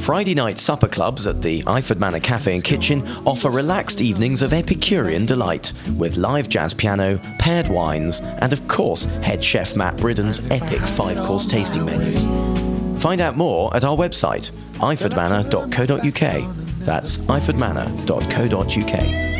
Friday night supper clubs at the Iford Manor Cafe and Kitchen offer relaxed evenings of Epicurean delight, with live jazz piano, paired wines, and of course, head chef Matt Bridden's epic 5-course tasting menus. Find out more at our website, ifordmanor.co.uk. That's ifordmanor.co.uk.